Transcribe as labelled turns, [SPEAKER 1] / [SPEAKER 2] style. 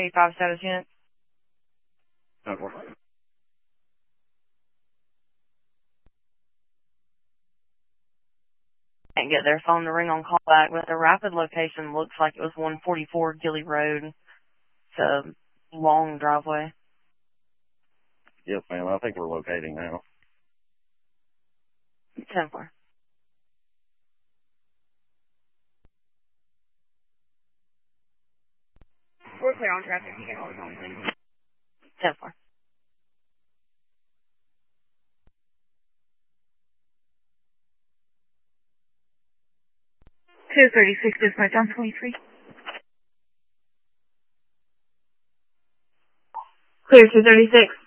[SPEAKER 1] 285 status unit.
[SPEAKER 2] No, we're
[SPEAKER 1] Can't get their phone to ring on callback, but the rapid location looks like it was 144 Gilly Road. It's a long driveway.
[SPEAKER 2] Yes, ma'am. I think we're locating now.
[SPEAKER 1] 10-4.
[SPEAKER 3] We're clear on traffic. You can hold on, please.
[SPEAKER 1] 10-4.
[SPEAKER 3] Dispatch on 23.
[SPEAKER 1] Clear 236.